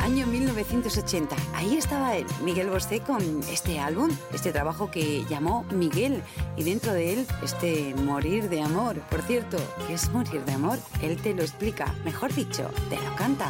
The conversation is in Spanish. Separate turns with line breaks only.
año 1980. Ahí estaba él, Miguel Bosé, con este álbum, este trabajo que llamó Miguel, y dentro de él este Morir de amor. Por cierto, ¿qué es morir de amor? Él te lo explica, mejor dicho, te lo canta.